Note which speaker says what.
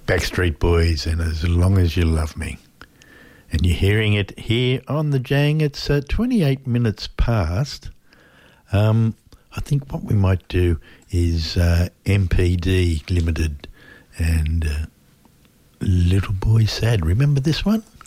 Speaker 1: Backstreet Boys and As Long As You Love Me. And you're hearing it here on the Jang. It's 28 minutes past. I think what we might do is MPD Limited and Little Boy Sad. Remember this one?